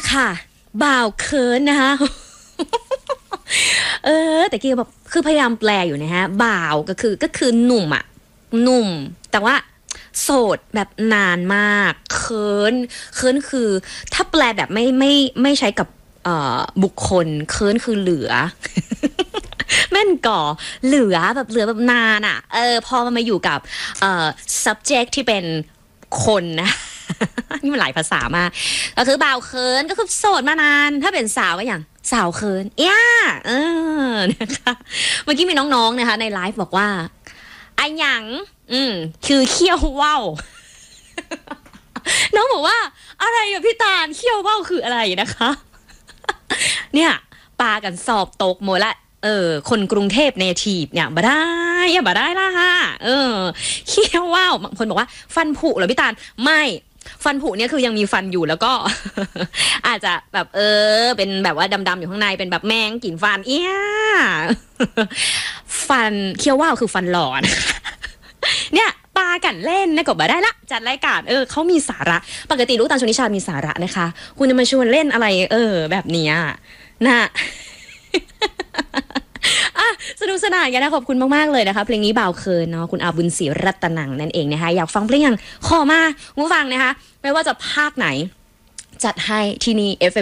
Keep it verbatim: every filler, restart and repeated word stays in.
ค่ะบ่าวเคินนะคะ เออแต่กี้แบบคือพยายามแปลอยู่นะฮะบ่าวก็คือก็คือหนุ่มอะหนุ่มแต่ว่าโสดแบบนานมากเคินเคินคือถ้าแปลแบบไม่ไม่ไม่ใช้กับเอ่อบุคคลเคินคือเหลือ แม่นก่อเหลือแบบเหลือแบบนานอ่ะเออพอมันมาอยู่กับเอ่อ subject ที่เป็นคนนะ นี่มันหลายภาษามากก็คือบ่าวเคินก็คือโสดมานานถ้าเป็นสาวก็อย่างสาวเคินย่าเออนะคะเมื่อกี้มีน้องๆนะคะในไลฟ์บอกว่าไอ้หยังอืมคือเขี้ยวว่าว น้องบอกว่าอะไรอะพี่ตาลเขี้ยวว่าวคืออะไรนะคะ เนี่ยปากันสอบตกหมดละเออคนกรุงเทพเนทีฟเนี่ยบ่ได้อย่าบ่ได้ละฮะเออเขี้ยวว่าวบางคนบอกว่าฟันผุเหรอพี่ตาลไม่ฟันผุเนี่ยคือยังมีฟันอยู่แล้วก็ อาจจะแบบเออเป็นแบบว่าดำๆอยู่ข้างในเป็นแบบแมงกลิ่นฟันเอี้ย ฟันเขี้ยวว่าวคือฟันหลอน เนี่ยปากันเล่นนะก็บ่ได้ละจัดรายการเออเขามีสาระปกติลูกตาลชนิชามีสาระนะคะคุณจะมาชวนเล่นอะไรเออแบบนี้นะ อ่ะสนุกสนานกันนะขอบคุณมากๆเลยนะคะเพลงนี้บ่าวเคินเนาะคุณอาบุญศรีรัตนังนั่นเองนะคะอยากฟังเพลงอย่างขอมาคุณฟังนะคะไม่ว่าจะภาคไหนจัดให้ที่นี่ เอฟ เอ็ม